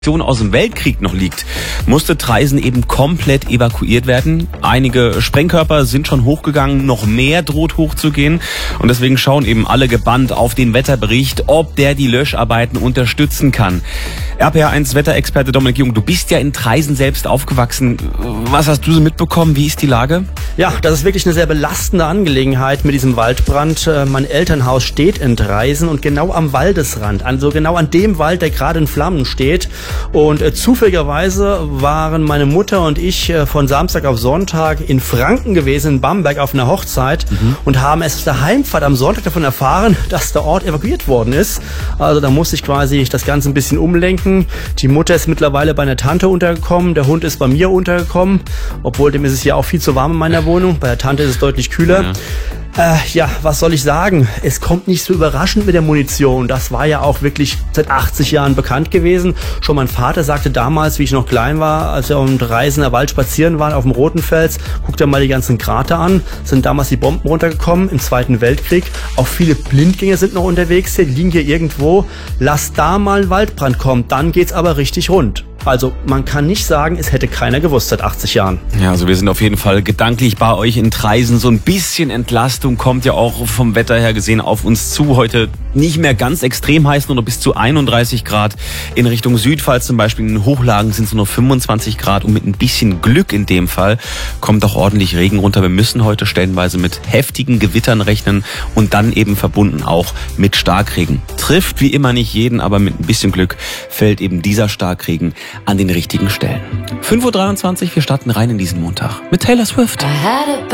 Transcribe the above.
Aus dem Weltkrieg noch liegt, musste Traisen eben komplett evakuiert werden. Einige Sprengkörper sind schon hochgegangen, noch mehr droht hochzugehen. Und deswegen schauen eben alle gebannt auf den Wetterbericht, ob der die Löscharbeiten unterstützen kann. RPA1 Wetterexperte Dominik Jung, du bist ja in Traisen selbst aufgewachsen. Was hast du so mitbekommen? Wie ist die Lage? Ja, das ist wirklich eine sehr belastende Angelegenheit mit diesem Waldbrand. Mein Elternhaus steht in Traisen und genau am Waldesrand, also genau an dem Wald, der gerade in Flammen steht. Und zufälligerweise waren meine Mutter und ich von Samstag auf Sonntag in Franken gewesen, in Bamberg auf einer Hochzeit und haben erst auf der Heimfahrt am Sonntag davon erfahren, dass der Ort evakuiert worden ist. Also da musste ich quasi das Ganze ein bisschen umlenken. Die Mutter ist mittlerweile bei einer Tante untergekommen, der Hund ist bei mir untergekommen, obwohl dem ist es ja auch viel zu warm in meiner Wohnung. Bei der Tante ist es deutlich kühler. Ja, was soll ich sagen? Es kommt nicht so überraschend mit der Munition. Das war ja auch wirklich seit 80 Jahren bekannt gewesen. Schon mein Vater sagte damals, wie ich noch klein war, als wir im Dreisener Wald spazieren waren, auf dem Rotenfels, guck dir mal die ganzen Krater an. Sind damals die Bomben runtergekommen im Zweiten Weltkrieg. Auch viele Blindgänger sind noch unterwegs hier, die liegen hier irgendwo. Lass da mal ein Waldbrand kommen, dann geht's aber richtig rund. Also man kann nicht sagen, es hätte keiner gewusst seit 80 Jahren. Ja, also wir sind auf jeden Fall gedanklich bei euch in Traisen. So ein bisschen Entlastung kommt ja auch vom Wetter her gesehen auf uns zu. Heute nicht mehr ganz extrem heiß, nur noch bis zu 31 Grad. In Richtung Südpfalz zum Beispiel, in den Hochlagen sind es nur noch 25 Grad. Und mit ein bisschen Glück in dem Fall kommt auch ordentlich Regen runter. Wir müssen heute stellenweise mit heftigen Gewittern rechnen und dann eben verbunden auch mit Starkregen. Trifft wie immer nicht jeden, aber mit ein bisschen Glück fällt eben dieser Starkregen an den richtigen Stellen. 5:23 Uhr, wir starten rein in diesen Montag mit Taylor Swift.